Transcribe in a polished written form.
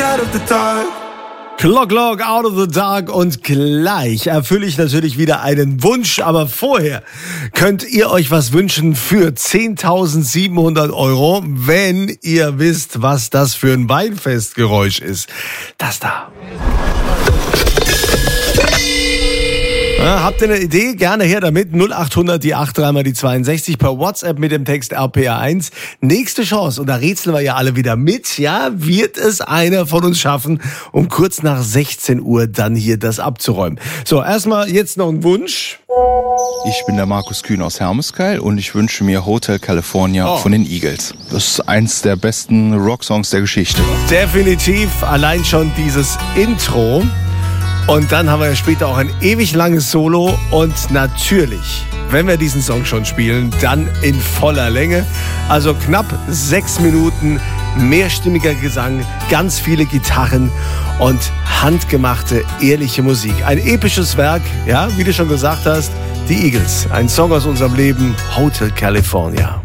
out of the dark. Clock out of the dark und gleich erfülle ich natürlich wieder einen Wunsch, aber vorher könnt ihr euch was wünschen für 10.700 €, wenn ihr wisst, was das für ein Weinfestgeräusch ist. Das da. Ja, habt ihr eine Idee? Gerne her damit. 0800 die 83 mal die 62 per WhatsApp mit dem Text RPR1. Nächste Chance, und da rätseln wir ja alle wieder mit, ja, wird es einer von uns schaffen, um kurz nach 16 Uhr dann hier das abzuräumen. So, erstmal jetzt noch ein Wunsch. Ich bin der Markus Kühn aus Hermeskeil und ich wünsche mir Hotel California von den Eagles. Das ist eins der besten Rocksongs der Geschichte. Definitiv, allein schon dieses Intro. Und dann haben wir ja später auch ein ewig langes Solo und natürlich, wenn wir diesen Song schon spielen, dann in voller Länge. Also knapp 6 Minuten, mehrstimmiger Gesang, ganz viele Gitarren und handgemachte, ehrliche Musik. Ein episches Werk, ja, wie du schon gesagt hast, die Eagles. Ein Song aus unserem Leben, Hotel California.